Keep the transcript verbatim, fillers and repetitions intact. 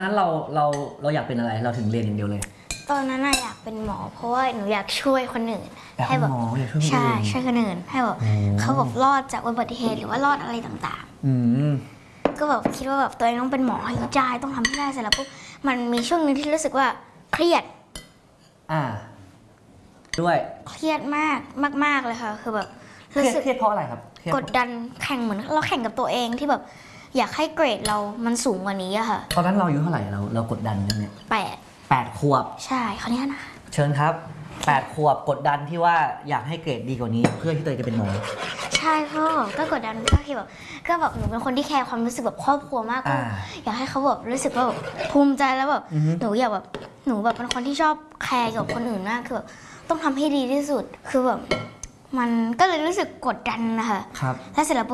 นั้นเราเราเราอยากเป็นอะไรเราถึงเรียนอย่างเดียวเลยตอนนั้นอยากเป็นหมอเพราะว่าหนูอยากช่วยคนอื่นให้แบบใช่ช่วยคนอื่นให้แบบเขาแบบรอดจากอุบัติเหตุหรือว่ารอดอะไรต่างๆก็แบบคิดว่าแบบตัวเองต้องเป็นหมอให้ได้ต้องทำให้ได้เสร็จแล้วปุ๊บมันมีช่วงนึงที่รู้สึกว่าเครียดอ่าด้วยเครียดมากมากๆเลยค่ะคือแบบรู้สึกเครียดเพราะอะไรครับกดดันแข่งเหมือนเราแข่งกับตัวเองที่แบบอยากให้เกรดเรามันสูงกว่านี้อะค่ะตอนนั้นเราอายุเท่าไหร่เราเรากดดันยังไงแปดแปดขวบใช่เขาเนี้ยนะเชิญครับแปดขวบกดดันที่ว่าอยากให้เกรดดีกว่านี้เพื่อที่ตัวเองจะเป็นหมอใช่พ่อก็กดดันก็คือแบบก็แบบหนูเป็นคนที่แคร์ความรู้สึกแบบครอบครัวมากก็อยากให้เขาแบบรู้สึกว่าแบบภูมิใจแล้วแบบหนูอยากแบบหนูแบบเป็นคนที่ชอบแคร์กับคนอื่นมากคือแบบต้องทำให้ดีที่สุดคือแบบมันก็เลยรู้สึกกดดันนะคะครับแล้วเสร็จแล้ว